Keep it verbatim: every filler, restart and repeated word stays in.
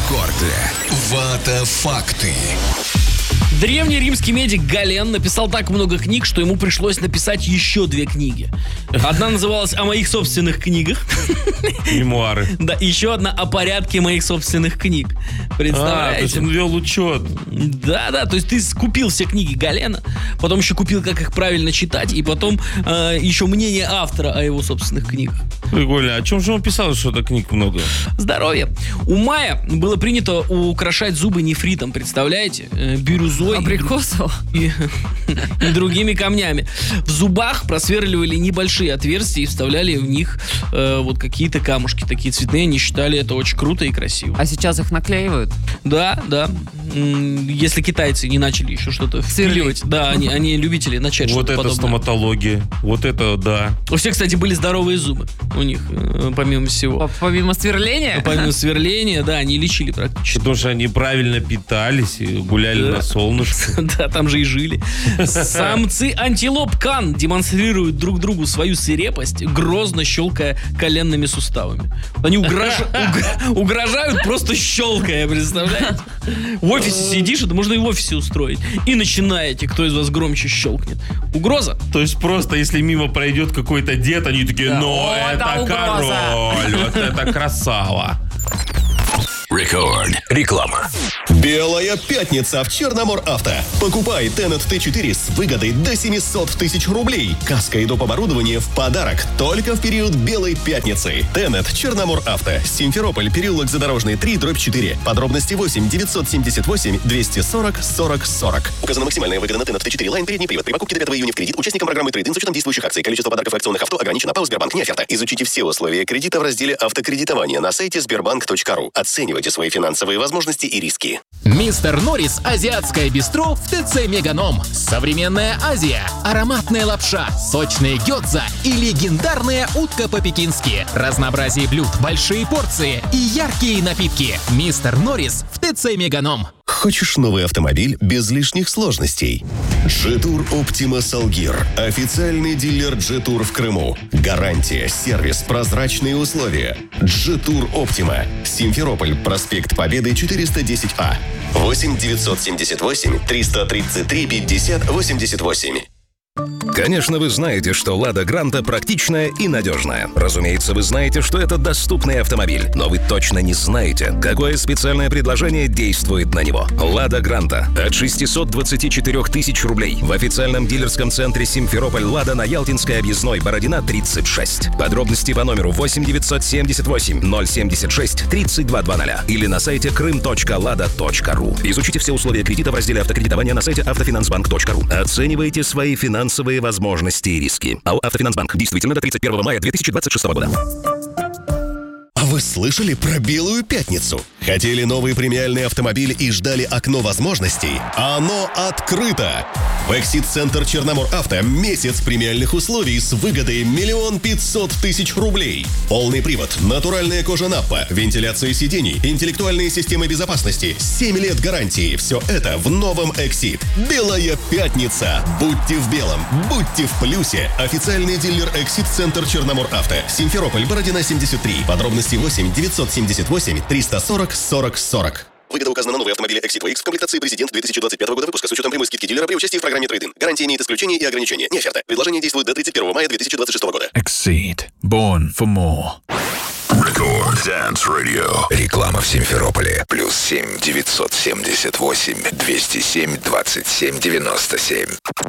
Рекорды. Вата-факты. Древний римский медик Гален написал так много книг, что ему пришлось написать еще две книги. Одна называлась «О моих собственных книгах». Мемуары. Да, и еще одна «О порядке моих собственных книг». Представляете? А, то есть он вел учет. Да, да, то есть ты купил все книги Галена, потом еще купил, как их правильно читать, и потом э, еще мнение автора о его собственных книгах. Прикольно. О чем же он писал, что-то книг много? Здоровье. У Майя было принято украшать зубы нефритом, представляете? Э, бирюзой. Абрикосово. И, и другими камнями. В зубах просверливали небольшие отверстия и вставляли в них э, вот какие-то камушки такие цветные. Они считали это очень круто и красиво. А сейчас их наклеивают? Да, да. М, Если китайцы не начали еще что-то впиливать. Да, они, они любители начать Вот что-то это подобное. стоматология. Вот это, да. У всех, кстати, были здоровые зубы. У них, э, помимо всего. П- Помимо сверления? Помимо сверления, да, они лечили практически. Потому что они правильно питались и гуляли Да. на солнышке. Да, там же и жили. Самцы антилоп Кан демонстрируют друг другу свою свирепость, грозно щелкая коленными суставами. Они угрож- уг- угрожают, просто щелкая, представляете? В офисе сидишь, это можно и в офисе устроить. И начинаете, кто из вас громче щелкнет. Угроза? То есть просто, если мимо пройдет какой-то дед, они такие, Да. ну, О, это это угроза. король, вот это красава. Рекорд. Реклама. Белая пятница в Черномор Авто. Покупай Тенет Т четыре с выгодой до семьсот тысяч рублей. Каска и доп. Оборудование в подарок только в период Белой пятницы. Тенет Черномор Авто. Симферополь, переулок Задорожный, три, дробь четыре. Подробности восемь девятьсот семьдесят восемь двести сорок сорок сорок. Указана максимальная выгода на Тенет Т четыре Лайн передний привод. При покупке до пятого июня в кредит участникам программы Трейд-ин с учетом действующих акций. Количество подарков и акционных авто ограничено. ПАО «Сбербанк». Не оферта. Изучите все условия кредита в разделе «Автокредитование» на сайте сбербанк точка ру. Оценивайте свои финансовые возможности и риски. Мистер Норрис азиатское бистро в ТЦ Меганом. Современная Азия, ароматная лапша, сочные гёдза и легендарная утка по-пекински. Разнообразие блюд, большие порции и яркие напитки. Мистер Норрис в ТЦ Меганом. Хочешь новый автомобиль без лишних сложностей? Джетур Оптима Салгир. Официальный дилер Джетур в Крыму. Гарантия, сервис, прозрачные условия. Джетур Оптима. Симферополь, проспект Победы, четыреста десять А. восемь девятьсот семьдесят восемь триста тридцать три пятьдесят восемьдесят восемь. Конечно, вы знаете, что «Лада Гранта» практичная и надежная. Разумеется, вы знаете, что это доступный автомобиль. Но вы точно не знаете, какое специальное предложение действует на него. «Лада Гранта» от шестьсот двадцать четыре тысяч рублей в официальном дилерском центре «Симферополь Лада» на Ялтинской объездной, Бородина, тридцать шесть. Подробности по номеру восемь девятьсот семьдесят восемь ноль семьдесят шесть тридцать два двадцать или на сайте крым точка лада точка ру. Изучите все условия кредита в разделе автокредитования на сайте автофинансбанк точка ру. Оценивайте свои финансовые возможности и риски. АО «Автофинансбанк». Действительно до тридцать первого мая две тысячи двадцать шестого года. А вы слышали про Белую пятницу? Хотели новый премиальный автомобиль и ждали окно возможностей? Оно открыто! В Эксид-центр Черномор Авто месяц премиальных условий с выгодой миллион пятьсот тысяч рублей. Полный привод, натуральная кожа Наппа, вентиляция сидений, интеллектуальные системы безопасности, семь лет гарантии. Все это в новом Эксид. Белая пятница. Будьте в белом, будьте в плюсе. Официальный дилер Эксид-центр Черномор Авто. Симферополь, Бородина, семьдесят три. Подробности восемь девятьсот семьдесят восемь триста сорок сорок сорок. Выгода указана на новые автомобили Exit ви икс в комплектации «Президент» две тысячи двадцать пятого года выпуска с учетом прямой скидки дилера при участии в программе Трейд-ин. Гарантия имеет исключения и ограничения. Не оферта. Предложение действует до тридцать первого мая две тысячи двадцать шестого года. Exceed. Born for more. Record Dance Radio. Реклама в Симферополе. Плюс семь девятьсот семьдесят восемь двести семь двадцать семь девяносто семь.